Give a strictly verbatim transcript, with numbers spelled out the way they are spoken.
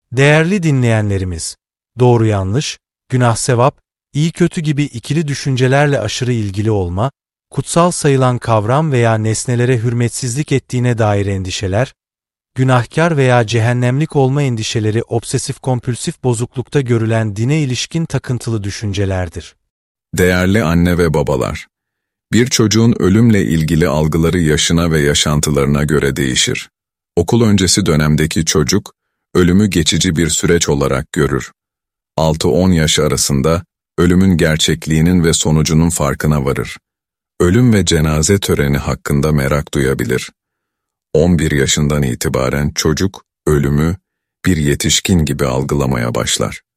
Değerli dinleyenlerimiz, doğru yanlış, günah sevap, iyi kötü gibi ikili düşüncelerle aşırı ilgili olma, kutsal sayılan kavram veya nesnelere hürmetsizlik ettiğine dair endişeler, günahkar veya cehennemlik olma endişeleri obsesif-kompülsif bozuklukta görülen dine ilişkin takıntılı düşüncelerdir. Değerli anne ve babalar, bir çocuğun ölümle ilgili algıları yaşına ve yaşantılarına göre değişir. Okul öncesi dönemdeki çocuk, ölümü geçici bir süreç olarak görür. altı on yaş arasında, ölümün gerçekliğinin ve sonucunun farkına varır. Ölüm ve cenaze töreni hakkında merak duyabilir. on bir yaşından itibaren çocuk, ölümü bir yetişkin gibi algılamaya başlar.